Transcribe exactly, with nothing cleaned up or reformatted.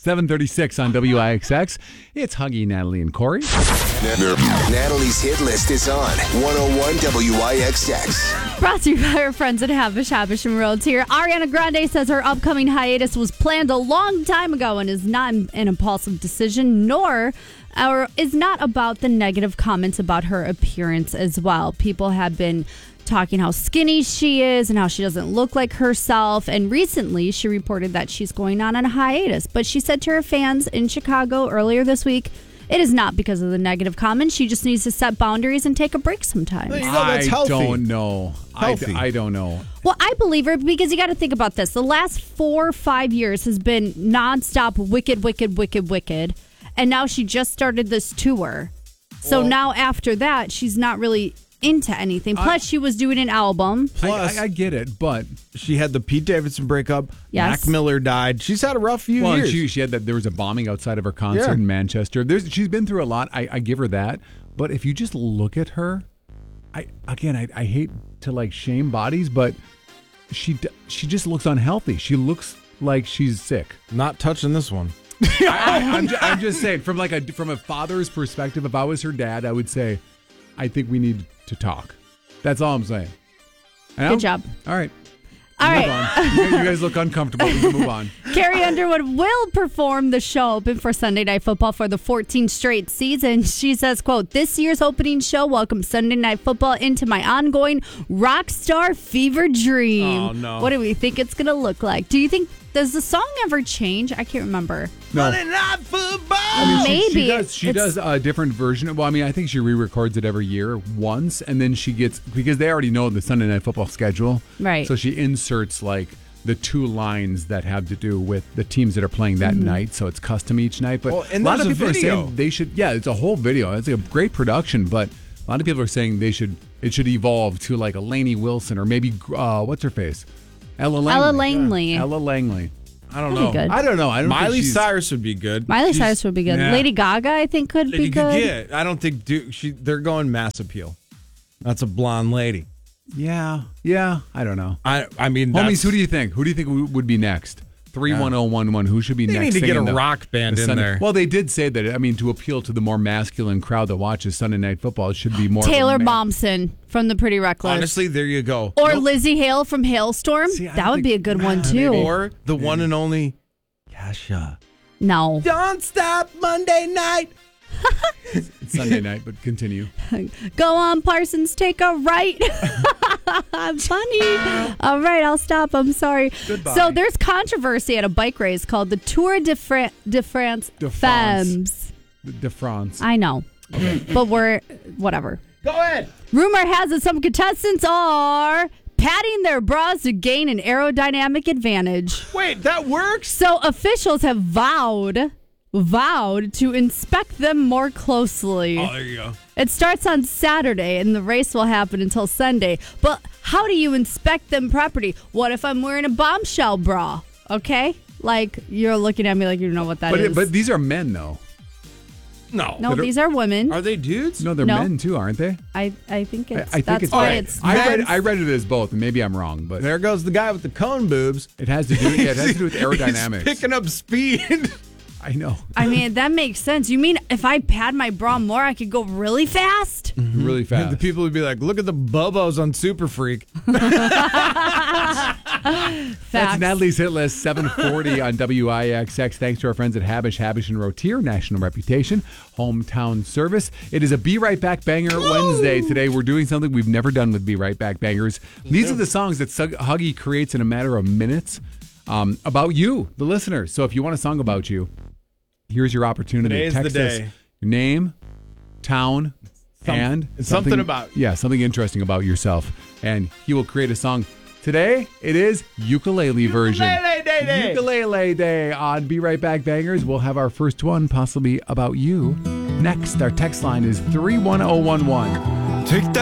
seven thirty-six on W I X X. It's Huggy, Natalie, and Corey. Natalie's hit list is on one oh one W I X X. Brought to you by our friends at Havish, Havish and Rhodes here. Ariana Grande says her upcoming hiatus was planned a long time ago and is not an impulsive decision, nor or is not about the negative comments about her appearance as well. People have been talking how skinny she is and how she doesn't look like herself. And recently, she reported that she's going on a hiatus. But she said to her fans in Chicago earlier this week, it is not because of the negative comments. She just needs to set boundaries and take a break sometimes. You know, that's I healthy. don't know. I, d- Healthy. I don't know. Well, I believe her because you got to think about this. The last four or five years has been nonstop wicked, wicked, wicked, wicked. And now she just started this tour. So Well- now after that, she's not really into anything. Plus, I- she was doing an album. Plus, I, I, I get it, but she had the Pete Davidson breakup. Yes. Mac Miller died. She's had a rough few well, and years. she, she had that. There was a bombing outside of her concert Yeah. in Manchester. There's, she's been through a lot. I, I give her that. But if you just look at her, I again, I, I hate to like shame bodies, but she d- she just looks unhealthy. She looks like she's sick. Not touching this one. I, I'm, ju- I'm just saying, from like a from a father's perspective, if I was her dad, I would say, I think we need to talk. That's all I'm saying. And I'm- Good job. All right. All move right. on. You, you guys look uncomfortable. We can move on. Carrie Underwood will perform the show open for Sunday Night Football for the fourteenth straight season. She says, quote, this year's opening show welcomes Sunday Night Football into my ongoing rock star fever dream. Oh, no. What do we think it's going to look like? Do you think, does the song ever change? I can't remember. No. Monday Night Football. I mean, she- Maybe. She, does, she It's- does a different version. Well, I mean, I think she re-records it every year once, and then she gets, because they already know the Sunday Night Football schedule. Right. So she inserts, like, the two lines that have to do with the teams that are playing that Mm-hmm. night, so it's custom each night. But Well, and a lot of there's a people video. are saying they should, yeah, it's a whole video. It's a great production, but a lot of people are saying they should, it should evolve to, like, a Lainey Wilson, or maybe, uh, what's her face? Ella Langley. Ella Langley. Ella Langley. I don't That'd know. be good. I don't know. I don't think Miley she's- Cyrus would be good. Miley She's- Cyrus would be good. Yeah. Lady Gaga, I think, could Lady be good. Gaga. I don't think Duke, she, they're going mass appeal. That's a blonde lady. Yeah, yeah. I don't know. I I mean, Homies, that's- who do you think? Who do you think w- would be next? three one zero one one. Who should be They next? need to get singing a the- rock band the in Sunday- there. Well, they did say that. I mean, to appeal to the more masculine crowd that watches Sunday Night Football, it should be more. Taylor of a man- Momsen from The Pretty Reckless. Honestly, there you go. or Nope. Lizzie Hale from Hailstorm. See, I that would think- be a good one, Ah, too. Or the one and only Kesha. No. Don't stop Monday night. It's Sunday night, but continue. Go on, Parsons, take a right. Funny. All right, I'll stop. I'm sorry. Goodbye. So there's controversy at a bike race called the Tour de, Fran- de France De France. Femmes. De France. I know, but we're whatever. Go ahead. Rumor has it some contestants are padding their bras to gain an aerodynamic advantage. Wait, that works? So officials have vowed vowed to inspect them more closely. Oh, there you go. It starts on Saturday and the race will happen until Sunday. But how do you inspect them properly? What if I'm wearing a bombshell bra? Okay? Like, you're looking at me like you don't know what that But, is. it, but these are men, though. No. no, these are women. Are they dudes? No, they're No. men too, aren't they? I, I think I, it's I think that's it's. why okay. it's I read. men's. I read it as both, and maybe I'm wrong, but There goes the guy with the cone boobs. it has to do. Yeah, it has to do with He's aerodynamics. picking up speed. I know. I mean, that makes sense. You mean if I pad my bra more, I could go really fast? Really fast. The people would be like, look at the bobos on Super Freak. That's Facts. Natalie's hit list, seven forty on W I X X. Thanks to our friends at Habish, Habish and Rotier, national reputation, hometown service. It is a Be Right Back Banger Wednesday. Today we're doing something we've never done with Be Right Back Bangers. These are the songs that Sug- Huggy creates in a matter of minutes um, about you, the listener. So if you want a song about you, here's your opportunity. Today's the Text us day. your name, town, Some- and something about- yeah, something interesting about yourself, and he will create a song. Today it is ukulele version. Ukulele day day. Ukulele day on Be Right Back Bangers. We'll have our first one, possibly about you. Next, our text line is three one zero one one. Take that.